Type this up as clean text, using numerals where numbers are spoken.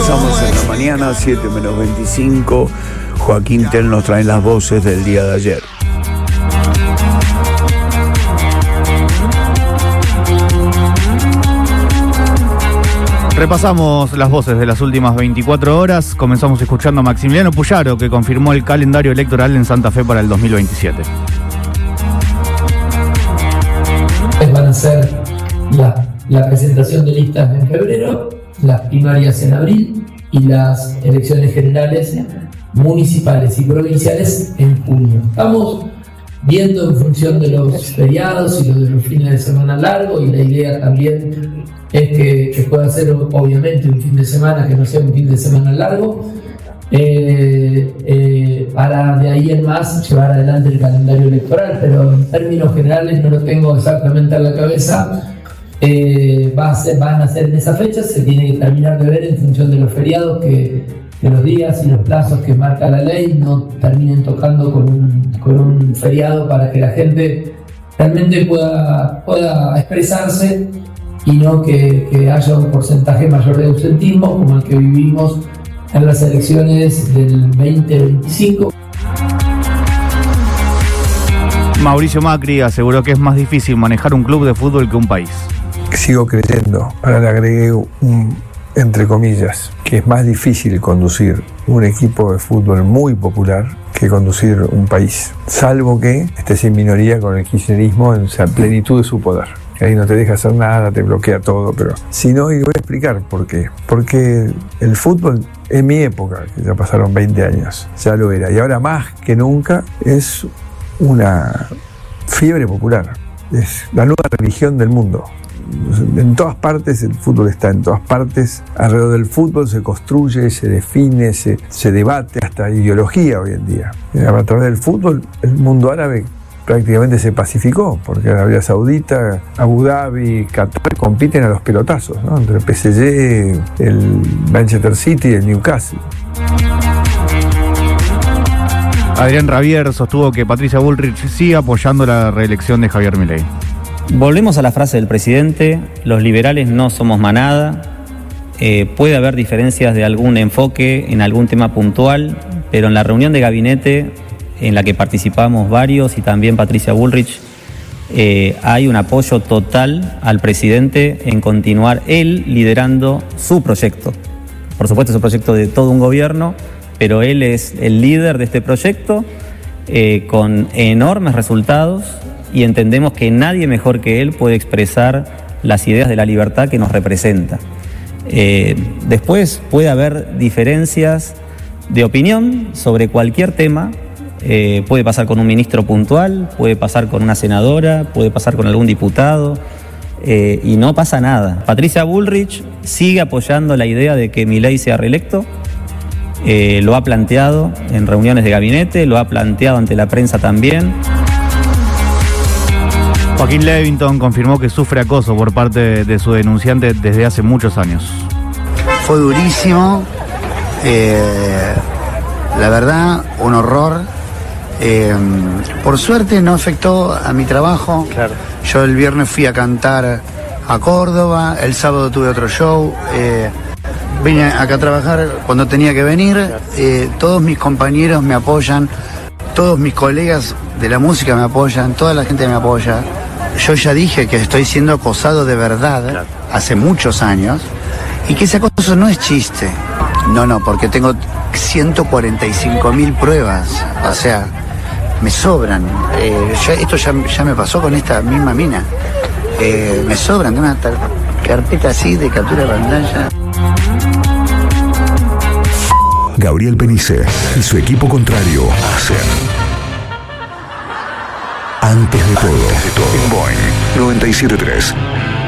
Avanzamos en la mañana, 7:25. Joaquín Tell nos trae las voces del día de ayer. Repasamos las voces de las últimas 24 horas. Comenzamos escuchando a Maximiliano Puyaro, que confirmó el calendario electoral en Santa Fe para el 2027. Van a ser la presentación de listas en febrero, las primarias en abril y las elecciones generales municipales y provinciales en junio. Estamos viendo en función de los feriados y de los fines de semana largos, y la idea también es que pueda ser obviamente un fin de semana que no sea un fin de semana largo, para de ahí en más llevar adelante el calendario electoral, pero en términos generales no lo tengo exactamente en la cabeza. Van a ser en esa fecha, se tiene que terminar de ver en función de los feriados, que los días y los plazos que marca la ley no terminen tocando con un feriado, para que la gente realmente pueda expresarse y no que haya un porcentaje mayor de ausentismo como el que vivimos en las elecciones del 2025. Mauricio Macri aseguró que es más difícil manejar un club de fútbol que un país. Sigo creyendo, ahora le agregué entre comillas, que es más difícil conducir un equipo de fútbol muy popular que conducir un país, salvo que estés en minoría con el kirchnerismo en la plenitud de su poder. Ahí no te deja hacer nada, te bloquea todo, pero si no, y voy a explicar por qué. Porque el fútbol, en mi época, que ya pasaron 20 años, ya lo era, y ahora más que nunca es una fiebre popular, es la nueva religión del mundo. En todas partes el fútbol está, en todas partes alrededor del fútbol se construye, se define, se debate, hasta ideología hoy en día. A través del fútbol el mundo árabe prácticamente se pacificó, porque Arabia Saudita, Abu Dhabi, Qatar compiten a los pelotazos, ¿no? Entre el PSG, el Manchester City y el Newcastle. Adrián Rabier sostuvo que Patricia Bullrich sigue apoyando la reelección de Javier Milei. Volvemos a la frase del presidente: los liberales no somos manada. Puede haber diferencias de algún enfoque en algún tema puntual, pero en la reunión de gabinete en la que participamos varios y también Patricia Bullrich, hay un apoyo total al presidente en continuar él liderando su proyecto. Por supuesto es un proyecto de todo un gobierno, pero él es el líder de este proyecto, con enormes resultados, y entendemos que nadie mejor que él puede expresar las ideas de la libertad que nos representa. Después puede haber diferencias de opinión sobre cualquier tema. Puede pasar con un ministro puntual, puede pasar con una senadora, puede pasar con algún diputado, y no pasa nada. Patricia Bullrich sigue apoyando la idea de que Milei sea reelecto. Lo ha planteado en reuniones de gabinete, lo ha planteado ante la prensa también. Joaquín Levington confirmó que sufre acoso por parte de su denunciante desde hace muchos años. Fue durísimo, la verdad, un horror. Por suerte no afectó a mi trabajo. Claro. Yo el viernes fui a cantar a Córdoba, el sábado tuve otro show, vine acá a trabajar cuando tenía que venir. Todos mis compañeros me apoyan, todos mis colegas de la música me apoyan, toda la gente me apoya. Yo ya dije que estoy siendo acosado de verdad hace muchos años, y que ese acoso no es chiste. No, porque tengo 145.000 pruebas, o sea, me sobran. Esto ya me pasó con esta misma mina. Me sobran, de una carpeta así de captura de pantalla. Gabriel Penice y su equipo contrario hacen Antes de todo en Boing 97.3.